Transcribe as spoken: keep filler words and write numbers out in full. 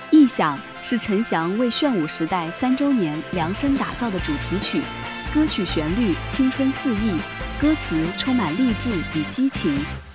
《异响》是陈翔为炫舞时代三周年量身打造的主题曲，歌曲旋律青春四溢，歌词充满励志与激情，